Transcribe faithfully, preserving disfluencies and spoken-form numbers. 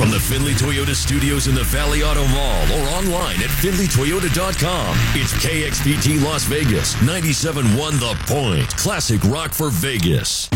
From the Findlay Toyota studios in the Valley Auto Mall or online at findlay toyota dot com, it's K X P T Las Vegas, ninety-seven point one The Point. Classic rock for Vegas.